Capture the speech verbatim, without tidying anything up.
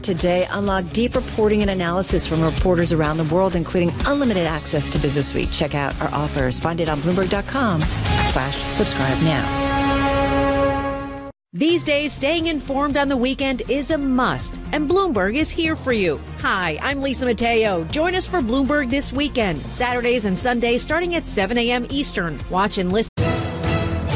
Today, unlock deep reporting and analysis from reporters around the world, including unlimited access to Business Week. Check out our offers. Find it on Bloomberg.com slash subscribe now. These days, staying informed on the weekend is a must, and Bloomberg is here for you. Hi, I'm Lisa Mateo. Join us for Bloomberg This Weekend, Saturdays and Sundays starting at seven a.m. Eastern. Watch and listen